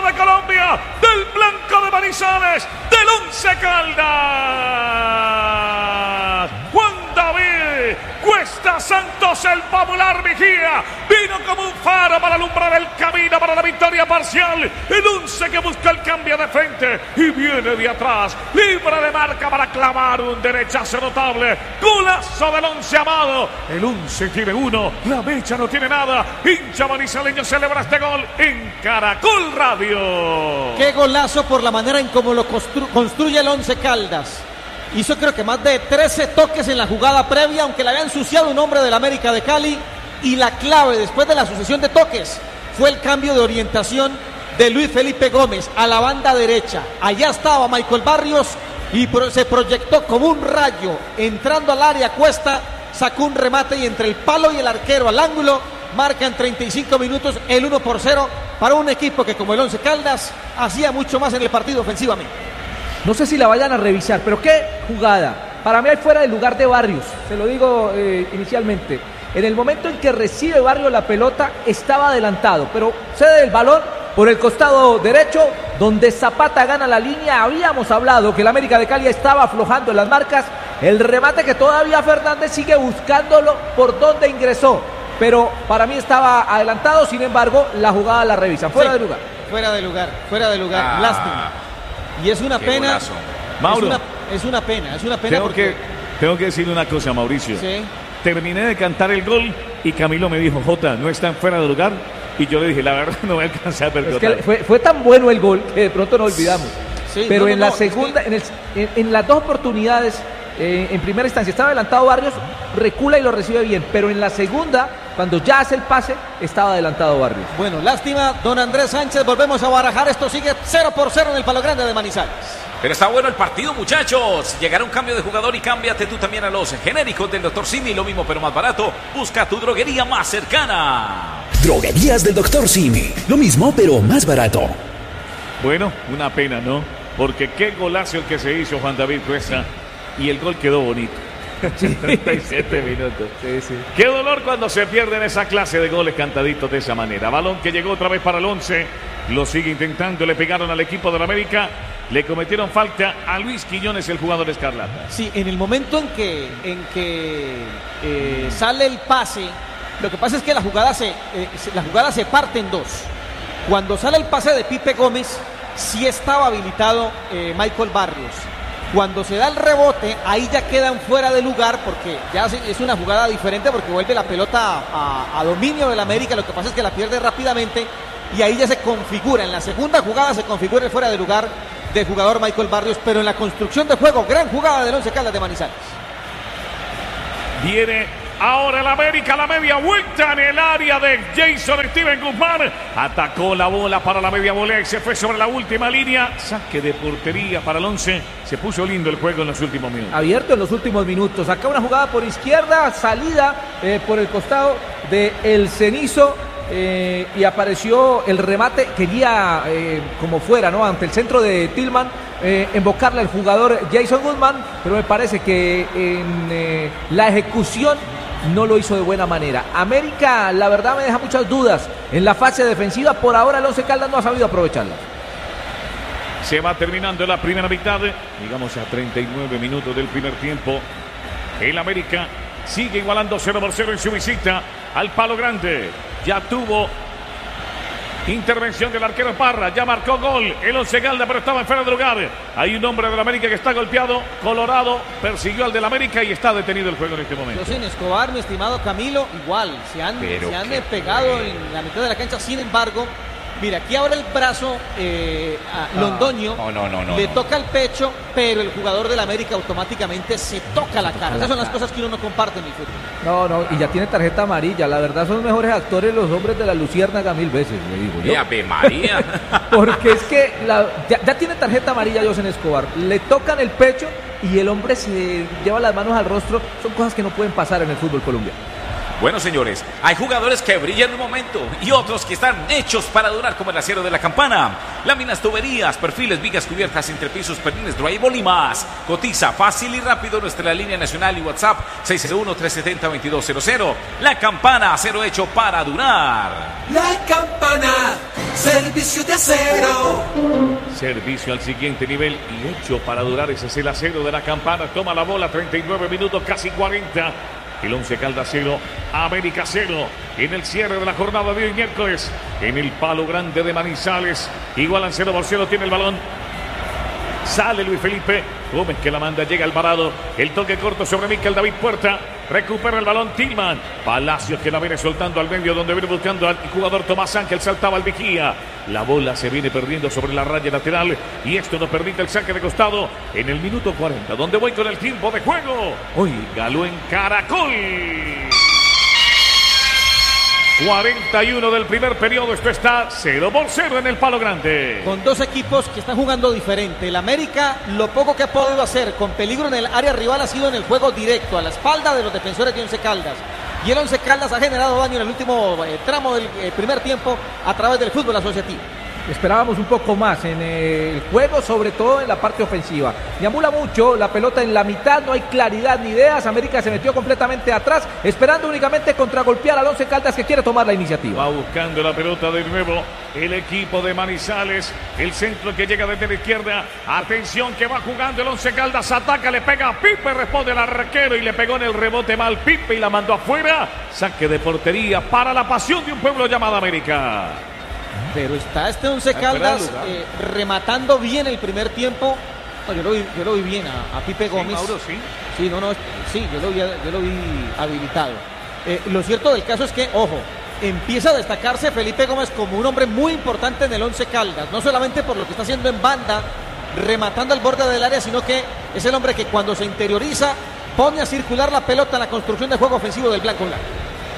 de Colombia, del Blanco de Manizales, del Once Caldas. Juan David Cuesta Santos, el popular vigía, vino como un faro para alumbrar el camino para la victoria parcial. El Once que busca el cambio de frente y viene de atrás, libre de marca para clavar un derechazo notable. Golazo del Once Amado. El Once tiene uno, la Mecha no tiene nada. Hincha manizaleño celebra este gol en Caracol Radio. Qué golazo por la manera en cómo lo construye el Once Caldas. Hizo creo que más de 13 toques en la jugada previa, aunque le había ensuciado un hombre del América de Cali. Y la clave después de la sucesión de toques fue el cambio de orientación de Luis Felipe Gómez a la banda derecha. Allá estaba Michael Barrios y se proyectó como un rayo entrando al área. Cuesta sacó un remate y entre el palo y el arquero al ángulo marca en 35 minutos el 1-0 para un equipo que, como el Once Caldas, hacía mucho más en el partido ofensivamente. No sé si la vayan a revisar, pero qué jugada. Para mí hay fuera del lugar de Barrios, se lo digo inicialmente. En el momento en que recibe Barrios la pelota, estaba adelantado, pero cede el balón por el costado derecho, donde Zapata gana la línea. Habíamos hablado que el América de Cali estaba aflojando en las marcas. El remate que todavía Fernández sigue buscándolo por donde ingresó, pero para mí estaba adelantado. Sin embargo, la jugada la revisan. Fuera de lugar. Fuera de lugar. Lástima. Y es una pena. Mauro, es una pena tengo que decirle una cosa, Mauricio. Sí. Terminé de cantar el gol y Camilo me dijo: Jota, ¿no están fuera de lugar? Y yo le dije: la verdad no voy a alcanzar a perdonar. Es que fue tan bueno el gol que de pronto no olvidamos. Sí, pero en la segunda, en las dos oportunidades, en primera instancia estaba adelantado Barrios, recula y lo recibe bien, pero en la segunda, cuando ya hace el pase, estaba adelantado Barrios. Bueno, lástima, don Andrés Sánchez, volvemos a barajar, esto sigue 0-0 en el Palo Grande de Manizales. Pero está bueno el partido, muchachos. Llegará un cambio de jugador y cámbiate tú también a los genéricos del Dr. Simi. Lo mismo pero más barato. Busca tu droguería más cercana. Droguerías del Dr. Simi. Lo mismo pero más barato. Bueno, una pena, ¿no? Porque qué golazo el que se hizo Juan David Cuesta. Y el gol quedó bonito. 37 minutos. Sí. Qué dolor cuando se pierden esa clase de goles cantaditos de esa manera. Balón que llegó otra vez para el Once. Lo sigue intentando. Le pegaron al equipo de la América. Le cometieron falta a Luis Quiñones, el jugador escarlata. Sí, en el momento en que sale el pase, lo que pasa es que la jugada se parte en dos. Cuando sale el pase de Pipe Gómez, sí estaba habilitado Michael Barrios. Cuando se da el rebote, ahí ya quedan fuera de lugar, porque ya es una jugada diferente, porque vuelve la pelota a dominio del América. Lo que pasa es que la pierde rápidamente y ahí ya se configura. En la segunda jugada se configura el fuera de lugar del jugador Michael Barrios, pero en la construcción de juego, gran jugada del Once Caldas de Manizales. Viene ahora el América, la media vuelta en el área de Jason Steven Guzmán. Atacó la bola para la media volea y se fue sobre la última línea. Saque de portería para el Once. Se puso lindo el juego en los últimos minutos. Abierto en los últimos minutos. Acá una jugada por izquierda, salida por el costado de El Cenizo. Y apareció el remate, quería como fuera, ¿no? Ante el centro de Tillman, embocarle al jugador Jason Guzmán, pero me parece que en la ejecución no lo hizo de buena manera. América, la verdad, me deja muchas dudas en la fase defensiva. Por ahora el Once Caldas no ha sabido aprovecharla. Se va terminando la primera mitad, digamos a 39 minutos del primer tiempo. El América sigue igualando 0-0 en su visita al Palo Grande. Ya tuvo intervención del arquero Parra, ya marcó gol el Once Caldas, pero estaba en fuera de lugar. Hay un hombre del América que está golpeado. Colorado persiguió al del América y está detenido el juego en este momento. Yo sin Escobar, mi estimado Camilo, igual se han pegado en la mitad de la cancha. Sin embargo, mira, aquí ahora el brazo a Londoño le toca el pecho, pero el jugador del América automáticamente se toca la cara. Esas son las cosas que uno no comparte en el fútbol. No, y ya tiene tarjeta amarilla. La verdad son mejores actores los hombres de la Luciérnaga 1000 veces, le digo yo. ¡Ave María! Porque es que ya tiene tarjeta amarilla José Escobar. Le tocan el pecho y el hombre se lleva las manos al rostro. Son cosas que no pueden pasar en el fútbol colombiano. Bueno, señores, hay jugadores que brillan en un momento y otros que están hechos para durar, como el acero de la Campana. Láminas, tuberías, perfiles, vigas cubiertas, entrepisos, pernines, drywall y más. Cotiza fácil y rápido nuestra línea nacional y WhatsApp 601-370-2200. La Campana, acero hecho para durar. La Campana, servicio de acero. Servicio al siguiente nivel y hecho para durar. Ese es el acero de la Campana. Toma la bola, 39 minutos, casi 40. El Once Caldas 0, América 0. En el cierre de la jornada de hoy miércoles, en el Palo Grande de Manizales, igualan 0-0, tiene el balón. Sale Luis Felipe Gómez, que la manda, llega Alvarado, el toque corto sobre Mikel David Puerta, recupera el balón Tillman, Palacios, que la viene soltando al medio, donde viene buscando al jugador Tomás Ángel, saltaba al vigía, la bola se viene perdiendo sobre la raya lateral y esto nos permite el saque de costado en el minuto 40, donde voy con el tiempo de juego. Óigalo en Caracol. 41 del primer periodo, esto está 0-0 en el Palo Grande. Con dos equipos que están jugando diferente. El América, lo poco que ha podido hacer con peligro en el área rival ha sido en el juego directo, a la espalda de los defensores de Once Caldas. Y el Once Caldas ha generado daño en el último tramo del primer tiempo a través del fútbol asociativo. Esperábamos un poco más en el juego, sobre todo en la parte ofensiva. Deambula mucho la pelota en la mitad, no hay claridad ni ideas. América se metió completamente atrás, esperando únicamente contragolpear al Once Caldas, que quiere tomar la iniciativa. Va buscando la pelota de nuevo el equipo de Manizales. El centro que llega desde la izquierda. Atención que va jugando el Once Caldas. Ataca, le pega a Pipe, responde el arquero y le pegó en el rebote mal Pipe y la mandó afuera. Saque de portería para la pasión de un pueblo llamado América. Pero está este Once Caldas rematando bien el primer tiempo. No, yo lo vi bien a Pipe Gómez. Sí, Mauro, sí. Sí, sí, yo lo vi habilitado. Lo cierto del caso es que, ojo, empieza a destacarse Felipe Gómez como un hombre muy importante en el Once Caldas. No solamente por lo que está haciendo en banda, rematando al borde del área, sino que es el hombre que cuando se interioriza pone a circular la pelota en la construcción de juego ofensivo del Blanco Blanco.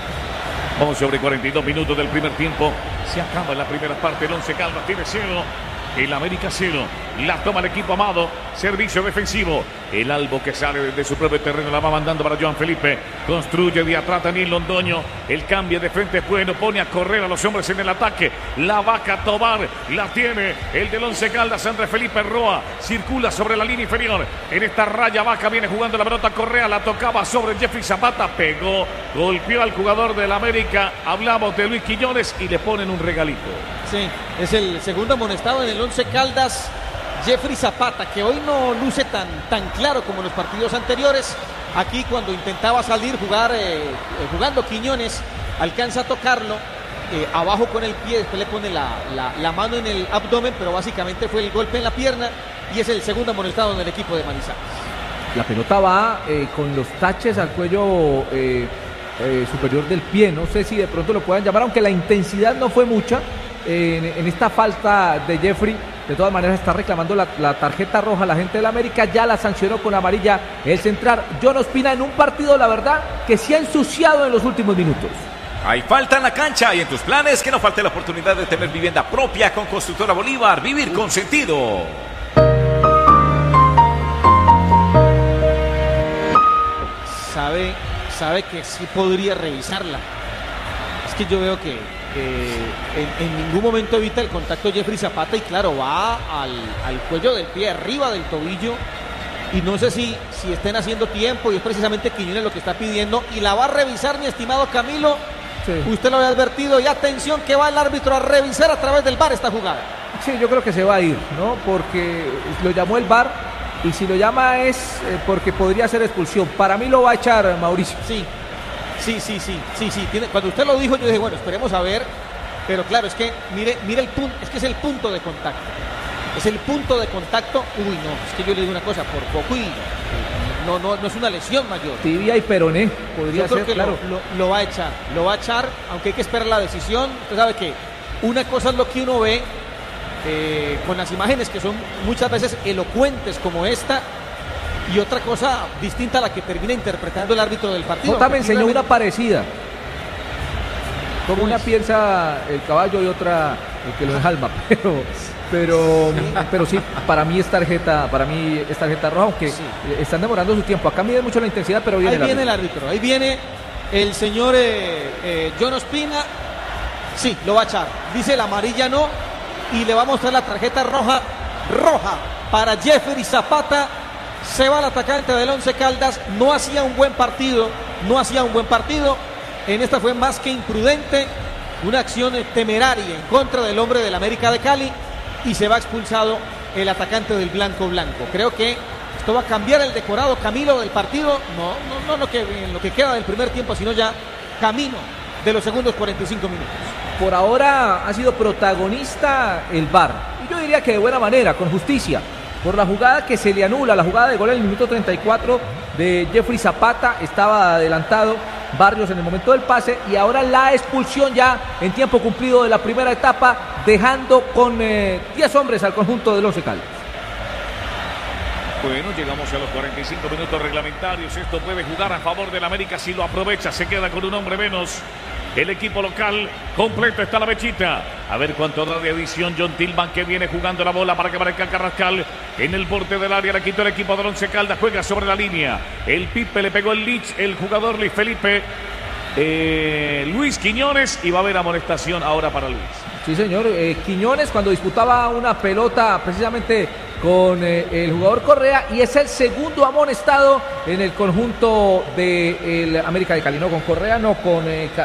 Vamos sobre 42 minutos del primer tiempo. Se acaba la primera parte. El Once Caldas tiene 0. El América 0. La toma el equipo Amado. Servicio defensivo. El Albo, que sale desde su propio terreno, la va mandando para Joan Felipe. Construye de atrás Daniel Londoño. El cambio de frente es bueno. Pone a correr a los hombres en el ataque. La Vaca Tobar la tiene el del Once Caldas, Andrés Felipe Roa. Circula sobre la línea inferior. En esta raya Vaca viene jugando la pelota. Correa la tocaba sobre Jeffrey Zapata. Pegó. Golpeó al jugador del América. Hablamos de Luis Quiñones y le ponen un regalito. Sí, es el segundo amonestado en el Once Caldas, Jeffrey Zapata, que hoy no luce tan claro como en los partidos anteriores. Aquí cuando intentaba salir, jugando Quiñones, alcanza a tocarlo abajo con el pie, después le pone la mano en el abdomen, pero básicamente fue el golpe en la pierna y es el segundo amonestado en el equipo de Manizales. La pelota va con los taches al cuello superior del pie, no sé si de pronto lo puedan llamar, aunque la intensidad no fue mucha. En esta falta de Jeffrey, de todas maneras está reclamando la tarjeta roja la gente del América, ya la sancionó con amarilla el central John Ospina en un partido, la verdad, que se ha ensuciado en los últimos minutos. Hay falta en la cancha y en tus planes que no falte la oportunidad de tener vivienda propia con Constructora Bolívar, vivir con sentido. Sabe que sí podría revisarla. Es que yo veo que en ningún momento evita el contacto Jeffrey Zapata y claro, va al cuello del pie, arriba del tobillo, y no sé si estén haciendo tiempo y es precisamente Quiñones lo que está pidiendo y la va a revisar mi estimado Camilo. Sí. Usted lo había advertido y atención que va el árbitro a revisar a través del VAR esta jugada. Sí, yo creo que se va a ir, ¿no? Porque lo llamó el VAR y si lo llama es porque podría ser expulsión. Para mí lo va a echar Mauricio. Sí. Cuando usted lo dijo, yo dije, bueno, esperemos a ver. Pero claro, es que mire el punto, es que es el punto de contacto. Es el punto de contacto. Uy, no, es que yo le digo una cosa, por poco y no es una lesión mayor. Tibia y peroné, podría ser, que claro. Lo va a echar, aunque hay que esperar la decisión. Usted sabe que una cosa es lo que uno ve con las imágenes que son muchas veces elocuentes como esta. Y otra cosa distinta a la que termina interpretando el árbitro del partido. Jota me enseñó una parecida. Como una piensa el caballo y otra el que lo enjalma. Pero sí, para mí es tarjeta roja, aunque sí, están demorando su tiempo. Acá mide mucho la intensidad, pero viene el árbitro. Ahí viene el señor John Ospina, sí, lo va a echar. Dice la amarilla no, y le va a mostrar la tarjeta roja para Jeffrey Zapata. Se va el atacante del Once Caldas, no hacía un buen partido, en esta fue más que imprudente, una acción temeraria en contra del hombre del América de Cali, y se va expulsado el atacante del Blanco. Creo que esto va a cambiar el decorado, Camilo, del partido, no en lo que queda del primer tiempo, sino ya camino de los segundos 45 minutos. Por ahora ha sido protagonista el VAR, y yo diría que de buena manera, con justicia, por la jugada que se le anula, la jugada de gol en el minuto 34 de Jeffrey Zapata. Estaba adelantado Barrios en el momento del pase, y ahora la expulsión ya en tiempo cumplido de la primera etapa, dejando con 10 hombres al conjunto del Once Caldas. Bueno, llegamos a los 45 minutos reglamentarios. Esto puede jugar a favor del América si lo aprovecha. Se queda con un hombre menos. El equipo local completo está la mechita. A ver cuánto da de adición John Tillman, que viene jugando la bola para que aparezca Carrascal en el borde del área. Le quitó el equipo del Once Caldas. Juega sobre la línea. El Pipe le pegó el Lich, el jugador Luis Felipe. Luis Quiñones, y va a haber amonestación ahora para Luis. Sí, señor. Quiñones, cuando disputaba una pelota precisamente con el jugador Correa, y es el segundo amonestado en el conjunto del América de Cali. No con Correa, no con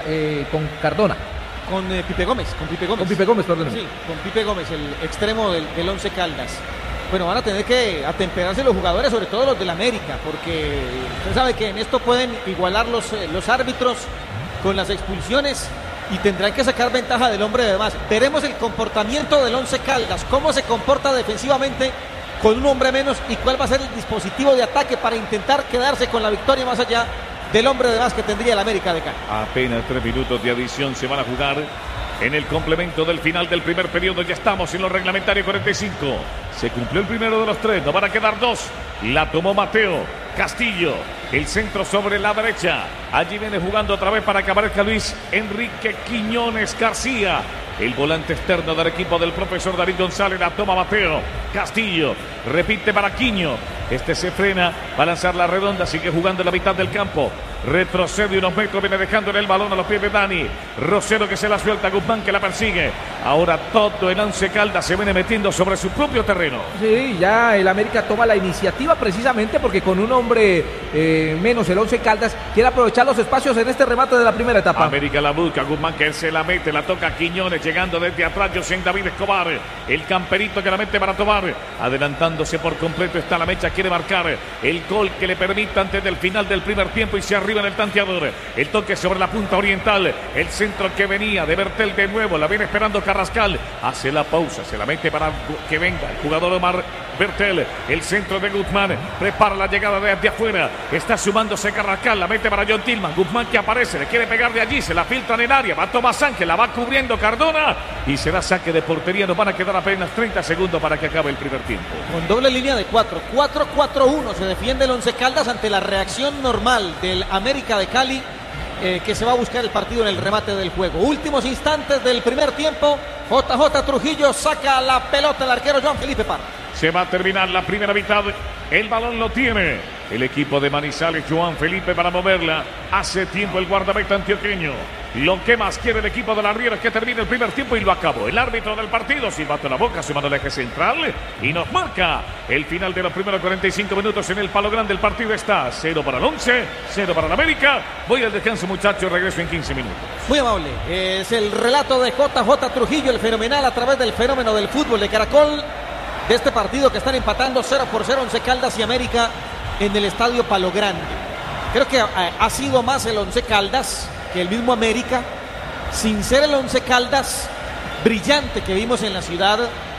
Cardona. Con Pipe Gómez. Con Pipe Gómez, perdón. Sí, con Pipe Gómez, el extremo del Once Caldas. Bueno, van a tener que atemperarse los jugadores, sobre todo los del América, porque usted sabe que en esto pueden igualar los árbitros con las expulsiones, y tendrán que sacar ventaja del hombre de más. Veremos el comportamiento del Once Caldas, cómo se comporta defensivamente con un hombre menos, y cuál va a ser el dispositivo de ataque para intentar quedarse con la victoria más allá del hombre de más que tendría el América de Cali. Apenas 3 minutos de adición se van a jugar en el complemento del final del primer periodo. Ya estamos en los reglamentarios 45. Se cumplió el primero de los 3, nos van a quedar 2. La tomó Mateo Castillo, el centro sobre la derecha. Allí viene jugando otra vez para que aparezca Luis Enrique Quiñones García, el volante externo del equipo del profesor David González. La toma Mateo Castillo, repite para Quiño. Este se frena, va a lanzar la redonda, sigue jugando en la mitad del campo. Retrocede unos metros, viene dejándole el balón a los pies de Dani Rosero, que se la suelta, Guzmán que la persigue. Ahora todo el Once Caldas se viene metiendo sobre su propio terreno. Sí, ya el América toma la iniciativa, precisamente porque con un hombre menos el Once Caldas quiere aprovechar los espacios en este remate de la primera etapa. América la busca, Guzmán que se la mete, la toca Quiñones, llegando desde atrás José David Escobar, el camperito que la mete para tomar, adelantándose por completo está la mecha, quiere marcar el gol que le permita antes del final del primer tiempo, y se arriba en el tanteador. El toque sobre la punta oriental, el centro que venía de Bertel de nuevo, la viene esperando Carrascal, hace la pausa, se la mete para que venga el jugador Omar Bertel, el centro de Guzmán, prepara la llegada desde afuera, está sumándose Carrascal, la mete para John Tillman, Guzmán que aparece, le quiere pegar de allí, se la filtra en el área, va Tomás Ángel, la va cubriendo Cardona, y será saque de portería. Nos van a quedar apenas 30 segundos para que acabe el primer tiempo. Con doble línea de 4-4-4-1 se defiende el Once Caldas ante la reacción normal del América de Cali, que se va a buscar el partido en el remate del juego. Últimos instantes del primer tiempo. JJ Trujillo saca la pelota, el arquero Juan Felipe Parra. Se va a terminar la primera mitad. El balón lo tiene el equipo de Manizales, Joan Felipe, para moverla. Hace tiempo el guardameta antioqueño. Lo que más quiere el equipo de la Riera es que termine el primer tiempo, y lo acabó. El árbitro del partido silbato en la boca, sumando el eje central, y nos marca el final de los primeros 45 minutos. En el palo grande el partido está 0 para el Once, 0 para el América. Voy al descanso, muchachos, regreso en 15 minutos. Muy amable, es el relato de JJ Trujillo, el fenomenal a través del fenómeno del fútbol de Caracol, de este partido que están empatando 0-0 Once Caldas y América en el estadio Palo Grande. Creo que ha sido más el Once Caldas que el mismo América, sin ser el Once Caldas brillante que vimos en la ciudad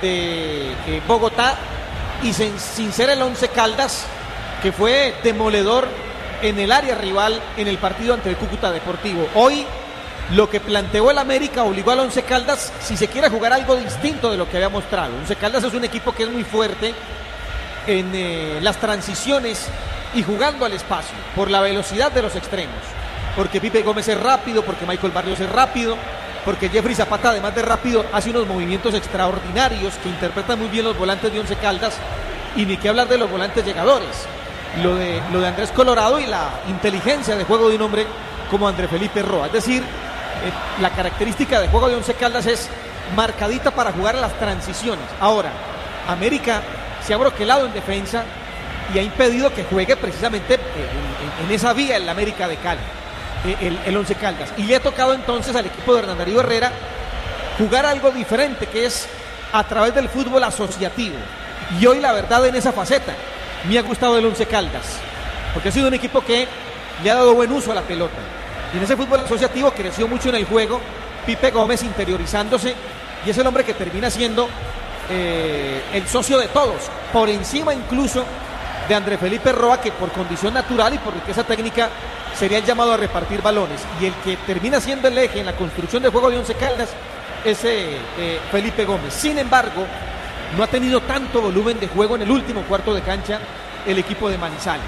de Bogotá, y sin ser el Once Caldas que fue demoledor en el área rival en el partido ante el Cúcuta Deportivo. Hoy lo que planteó el América obligó al Once Caldas, si se quiere jugar algo distinto de lo que había mostrado. Once Caldas es un equipo que es muy fuerte en las transiciones y jugando al espacio, por la velocidad de los extremos, porque Pipe Gómez es rápido, porque Michael Barrios es rápido, porque Jeffrey Zapata, además de rápido, hace unos movimientos extraordinarios que interpretan muy bien los volantes de Once Caldas, y ni que hablar de los volantes llegadores. Lo de Andrés Colorado y la inteligencia de juego de un hombre como André Felipe Roa. Es decir, la característica de juego de Once Caldas es marcadita para jugar a las transiciones. Ahora, América se ha broquelado en defensa y ha impedido que juegue precisamente en esa vía el América de Cali, el Once Caldas. Y le ha tocado entonces al equipo de Hernán Darío Herrera jugar algo diferente, que es a través del fútbol asociativo. Y hoy, la verdad, en esa faceta me ha gustado el Once Caldas, porque ha sido un equipo que le ha dado buen uso a la pelota. Y en ese fútbol asociativo creció mucho en el juego Pipe Gómez, interiorizándose, y es el hombre que termina siendo el socio de todos, por encima incluso de André Felipe Roa, que por condición natural y por riqueza técnica sería el llamado a repartir balones. Y el que termina siendo el eje en la construcción del juego de Once Caldas es Felipe Gómez. Sin embargo, no ha tenido tanto volumen de juego en el último cuarto de cancha el equipo de Manizales.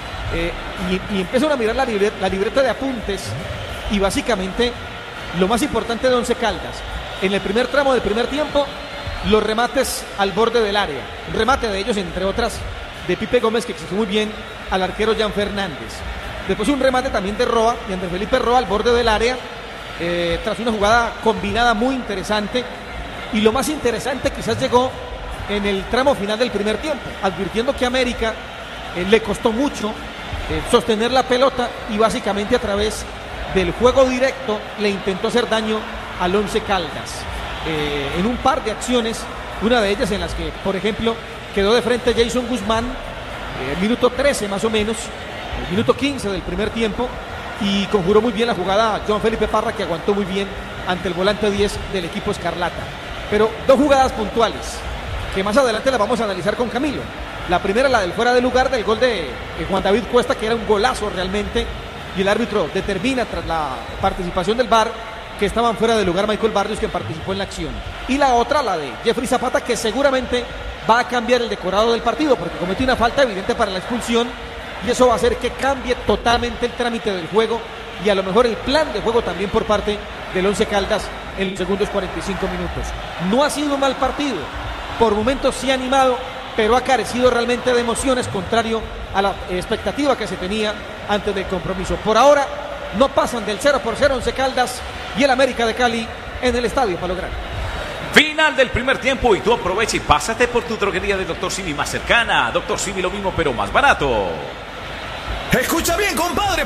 Y empiezan a mirar la libreta de apuntes, y básicamente lo más importante de Once Caldas en el primer tramo del primer tiempo, los remates al borde del área. Un remate de ellos, entre otras, de Pipe Gómez, que exigió muy bien al arquero Jan Fernández. Después un remate también de Roa, de Andrés Felipe Roa, al borde del área, tras una jugada combinada muy interesante. Y lo más interesante quizás llegó en el tramo final del primer tiempo, advirtiendo que a América le costó mucho sostener la pelota, y básicamente a través del juego directo le intentó hacer daño al Once Caldas en un par de acciones, una de ellas en las que, por ejemplo, quedó de frente Jason Guzmán, minuto 13 más o menos, minuto 15 del primer tiempo, y conjuró muy bien la jugada John Felipe Parra, que aguantó muy bien ante el volante 10 del equipo Escarlata. Pero dos jugadas puntuales que más adelante las vamos a analizar con Camilo. La primera, la del fuera de lugar, del gol de Juan David Cuesta, que era un golazo realmente, y el árbitro determina, tras la participación del VAR, que estaban fuera de lugar Michael Barrios, que participó en la acción. Y la otra, la de Jeffrey Zapata, que seguramente va a cambiar el decorado del partido, porque cometió una falta evidente para la expulsión, y eso va a hacer que cambie totalmente el trámite del juego, y a lo mejor el plan de juego también por parte del Once Caldas en los segundos 45 minutos. No ha sido un mal partido, por momentos sí ha animado, pero ha carecido realmente de emociones, contrario a la expectativa que se tenía antes del compromiso. Por ahora no pasan del 0-0 Once Caldas y el América de Cali en el estadio Palo Grande. Final del primer tiempo, y tú aprovecha y pásate por tu droguería de Dr. Simi más cercana. Dr. Simi, lo mismo pero más barato. Escucha bien, compadre.